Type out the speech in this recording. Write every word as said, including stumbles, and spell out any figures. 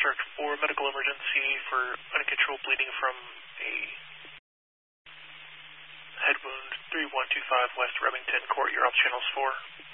District for medical emergency for uncontrolled bleeding from a head wound, three one two five West Remington Court. You're off channels four.